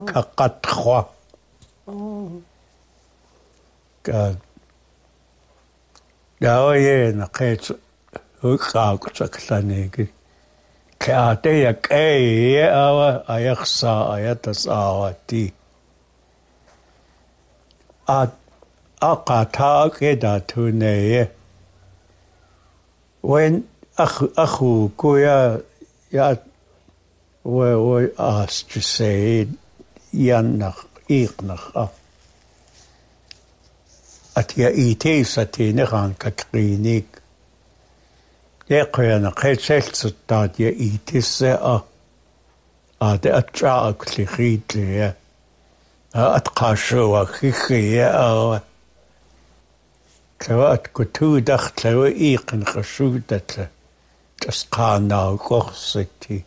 Kakatwa. Gawaye na kets ukaksaklani. Kate ya kay awa ayaksa ayatas awati. At akata keda tuneye. When aku kuya ya we asked to say yanach iknach. At ya ite sa tinirang kakrinig. Ye kaya na kayseltsut dat ya ite se de atra aklichidli ya. At kasho akhichi ya Klawa at kutudach klawa iqn kashudatle. Just kana gorsiti.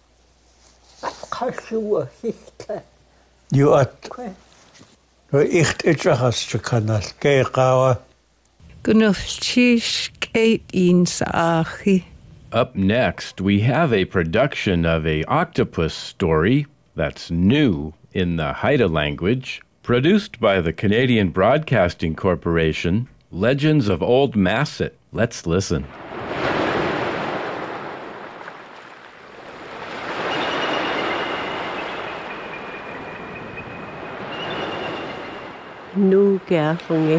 Kashu akhichi. You at Echt itchachas kanal keqawa. Gunofchish kate in saachi. Up next, we have a production of a octopus story that's new in the Haida language, produced by the Canadian Broadcasting Corporation, Legends of Old Masset. Let's listen. Nu gerfunge.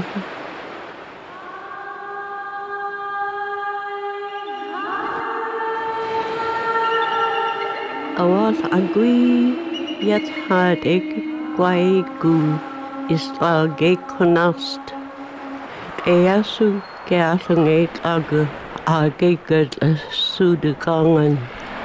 Awal agui yet hardig gwai gu isla ge konast. Easu gerfunge agu age gud sudegangen.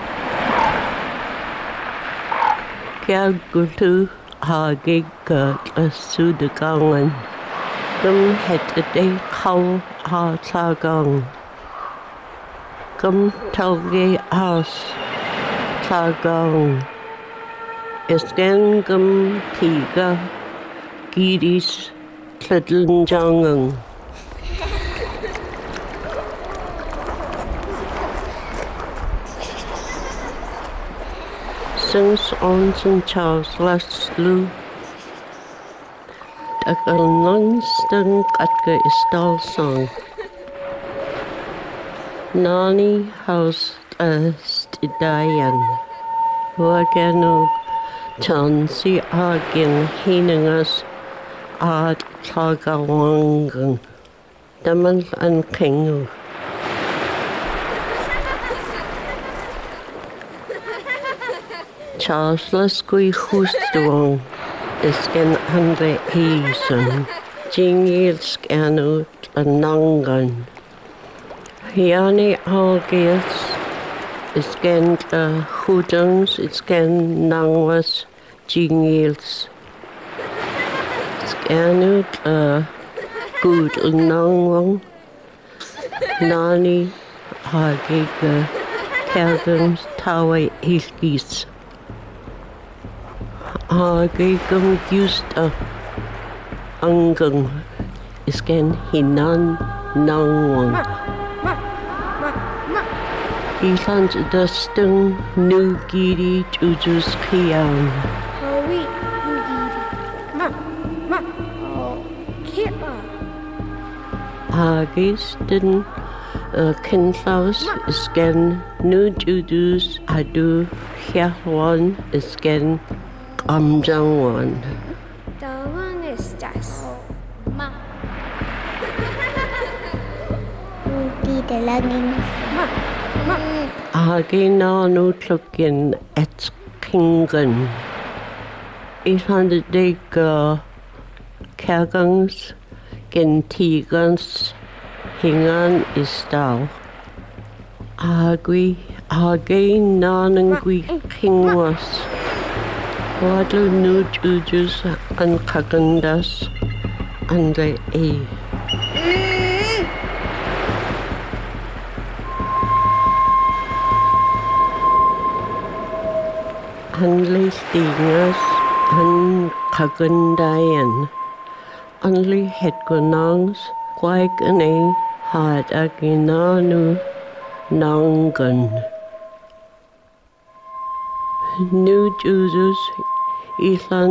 Ger gultu age gud sudegangen. Gum het de kau ha tagang. Gum talge as tagang. Isgen gum tiga gidis tledlenjangen. Since ons en Charles Laslu dat een langsten katke is song. Nani house stidayan. Wagenu chansi agin hiningas ad tagawangan. Daman an kingu. Charles Lasgui Hustwang is gen andre eisen. Jingil scanut a nangan. Hiani algias is gen hudungs, it's gen nangwas jingils. Scanut good nangwang. Nani hagiga kelgums tawe ilgis. Hagigum gusta angang is gen hinan nangwang. Iland dustung nu giri ujus kian. Oh wait, nu giri. Ma. Oh, kipa. Hagis den kinlaus is gen nu judus adu hiahwan is gen amjangwan. Tawang is just. Ma. Di dalangin. Ma. Hagi na nu tlukin et kingen. Iland de kergangs gen tigans hingan is dal. Hagi nanangui kingwas. Wadl nu ujus an kagandas andre e. Anli stingas an kagandayan. Anli hetgonangs kwaik ane had aginanu nangan. Nu judus Ilan